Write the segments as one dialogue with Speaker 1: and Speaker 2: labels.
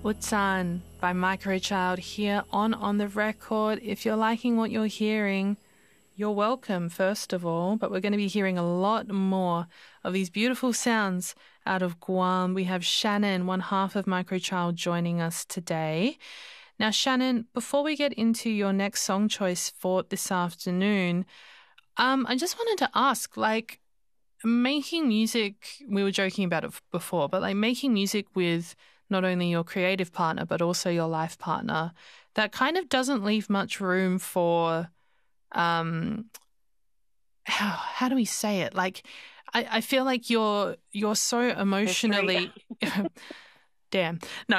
Speaker 1: Utsan by Microchild here on the record. If you're liking what you're hearing, you're welcome, first of all, but we're going to be hearing a lot more of these beautiful sounds out of Guam. We have Shannon, one half of Microchild, joining us today. Now, Shannon, before we get into your next song choice for this afternoon, I just wanted to ask, like, making music, we were joking about it before, but like making music with not only your creative partner, but also your life partner, that kind of doesn't leave much room for, how do we say it? Like, I feel like you're so emotionally, damn, no,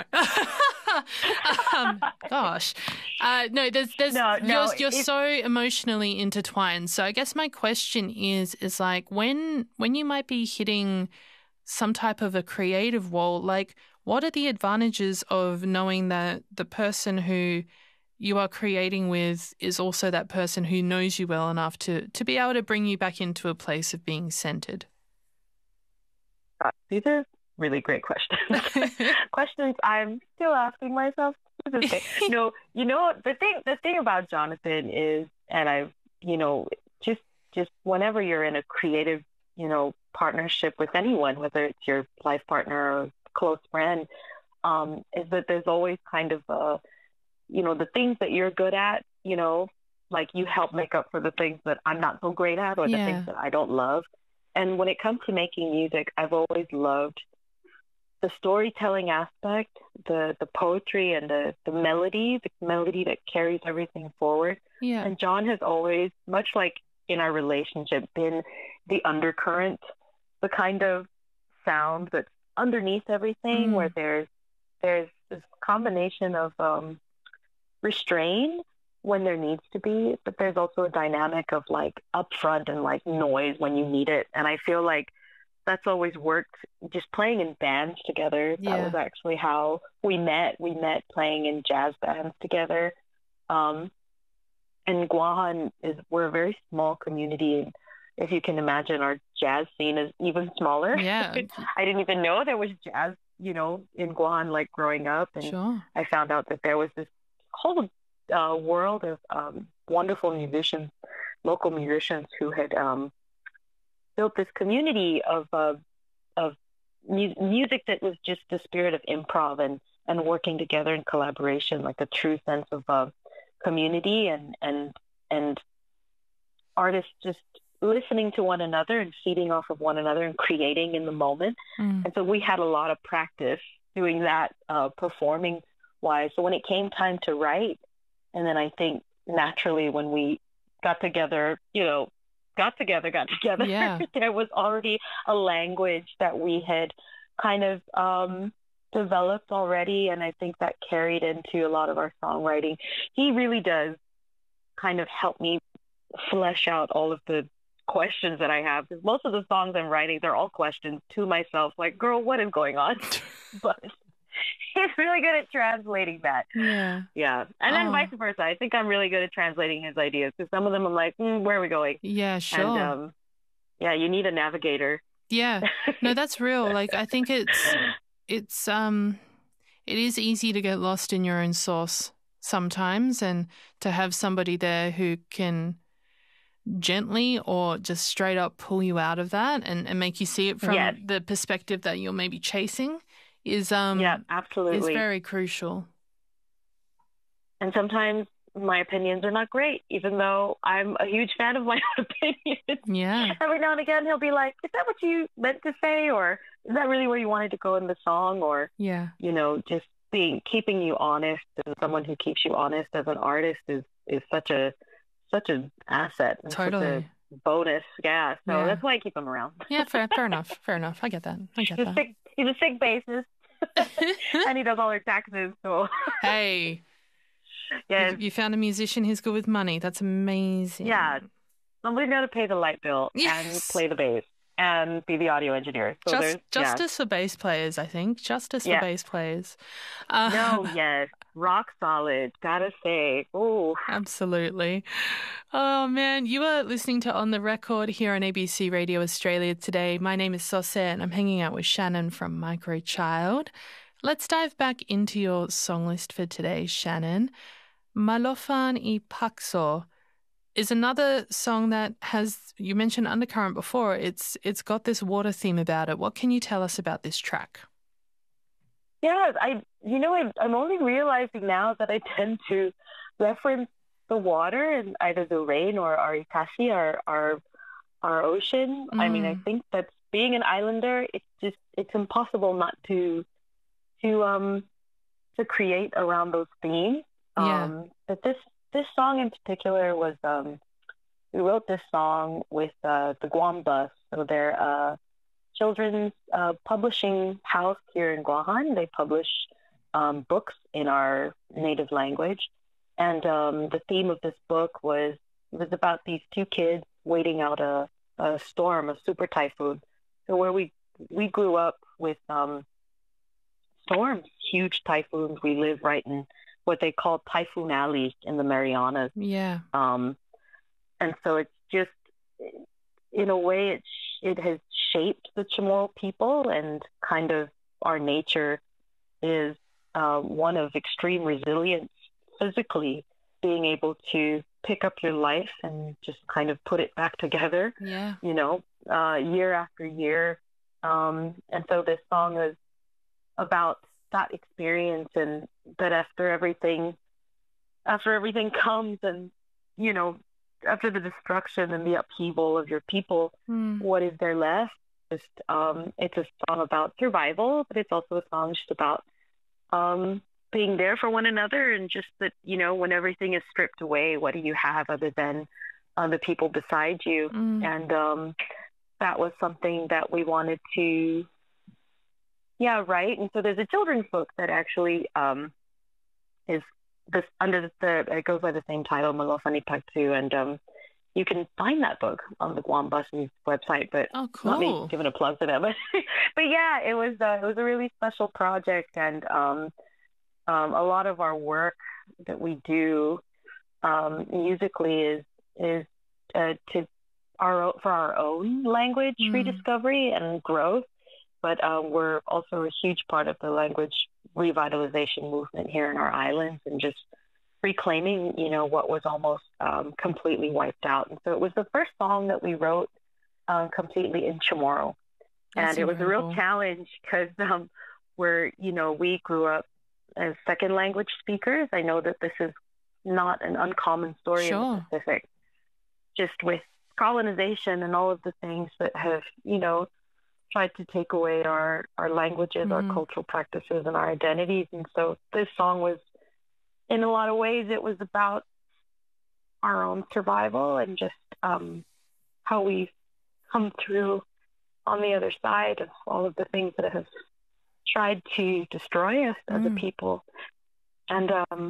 Speaker 1: gosh, no, you're so emotionally intertwined. So I guess my question is like when you might be hitting some type of a creative wall, like what are the advantages of knowing that the person who you are creating with is also that person who knows you well enough to be able to bring you back into a place of being centered?
Speaker 2: These are really great questions. Questions I'm still asking myself to this day. No, the thing about Jonathan is, and I've, just whenever you're in a creative, partnership with anyone, whether it's your life partner or close friend, is that there's always kind of the things that you're good at, like you help make up for the things that I'm not so great at, or the things that I don't love. And when it comes to making music, I've always loved the storytelling aspect, the poetry and the melody that carries everything forward. Yeah. And John has always, much like in our relationship, been the undercurrent, the kind of sound that's underneath everything, where there's this combination of restraint when there needs to be, but there's also a dynamic of like upfront and like noise when you need it. And I feel like that's always worked just playing in bands together. That was actually how we met. We met playing in jazz bands together. And Guahan we're a very small community. And if you can imagine, our jazz scene is even smaller. Yeah. I didn't even know there was jazz, in Guahan, like growing up. And I found out that there was this whole world of wonderful musicians, local musicians who had built this community of music that was just the spirit of improv and working together in collaboration, like a true sense of community and artists just listening to one another and feeding off of one another and creating in the moment. And so we had a lot of practice doing that, performing wise. So when it came time to write, and then I think naturally when we got together, there was already a language that we had kind of developed already. And I think that carried into a lot of our songwriting. He really does kind of help me flesh out all of the questions that I have. Because most of the songs I'm writing, they're all questions to myself, like, girl, what is going on? But he's really good at translating that. Yeah. And then vice versa. I think I'm really good at translating his ideas, because some of them I'm like, where are we going?
Speaker 1: Yeah, sure.
Speaker 2: And you need a navigator.
Speaker 1: Yeah. No, that's real. Like, I think it is easy to get lost in your own sauce sometimes, and to have somebody there who can gently or just straight up pull you out of that and make you see it from the perspective that you're maybe chasing is absolutely is very crucial.
Speaker 2: And sometimes my opinions are not great, even though I'm a huge fan of my own opinions. Yeah. Every now and again he'll be like, is that what you meant to say, or is that really where you wanted to go in the song? Or just keeping you honest, and someone who keeps you honest as an artist is such an asset and such a bonus. Yeah. So that's why I keep him around.
Speaker 1: Yeah, fair enough. I get that.
Speaker 2: He's a sick bassist. And he does all our taxes. So
Speaker 1: hey, you found a musician who's good with money. That's amazing.
Speaker 2: Yeah, somebody's got to pay the light bill and play the bass and be the audio engineer. So
Speaker 1: justice for bass players, I think. Justice for bass players.
Speaker 2: Rock solid, gotta say. Oh,
Speaker 1: absolutely. Oh, man, you are listening to On the Record here on ABC Radio Australia today. My name is Sauce, and I'm hanging out with Shannon from Microchild. Let's dive back into your song list for today, Shannon. Malofan I Pakso is another song that has, you mentioned Undercurrent before, it's got this water theme about it. What can you tell us about this track?
Speaker 2: Yeah, I'm only realizing now that I tend to reference the water and either the rain or our Itashi, our ocean. I mean, I think that being an islander, it's impossible not to create around those themes.
Speaker 1: Yeah.
Speaker 2: But this song in particular was we wrote this song with the Guam Bus. So they're a children's publishing house here in Guahan. They publish books in our native language. And the theme of this book was about these two kids waiting out a storm, a super typhoon. So where we grew up with storms, huge typhoons. We live right in what they call Typhoon Alley in the Marianas.
Speaker 1: Yeah.
Speaker 2: And so it's just, in a way, it has shaped the Chamorro people, and kind of our nature is one of extreme resilience physically, being able to pick up your life and just kind of put it back together,
Speaker 1: yeah.
Speaker 2: Year after year. And so this song is about that experience, and that after everything comes, and, after the destruction and the upheaval of your people, what is there left? Just, it's a song about survival, but it's also a song just about being there for one another, and just that, when everything is stripped away, what do you have other than the people beside you? And that was something that we wanted to, write. And so there's a children's book that actually is this under it goes by the same title, Malofan I Pakso, and you can find that book on the Guam Bus's website. But
Speaker 1: cool.
Speaker 2: Not me giving a plug to them, but yeah, it was a really special project, and a lot of our work that we do musically is for our own language rediscovery and growth. But we're also a huge part of the language revitalization movement here in our islands, and just reclaiming, what was almost completely wiped out. And so it was the first song that we wrote completely in Chamorro. And it was a real challenge because we grew up as second language speakers. I know that this is not an uncommon story in the Pacific, just with colonization and all of the things that have, tried to take away our languages, our cultural practices, and our identities. And so this song was, in a lot of ways, it was about our own survival and just how we've come through on the other side of all of the things that have tried to destroy us as a people. And I'm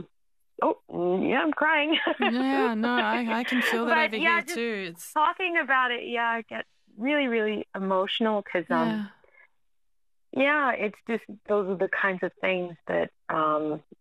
Speaker 2: crying.
Speaker 1: Yeah, no, I can feel that over here
Speaker 2: just
Speaker 1: too.
Speaker 2: Talking about it, I get really, really emotional because, it's just, those are the kinds of things that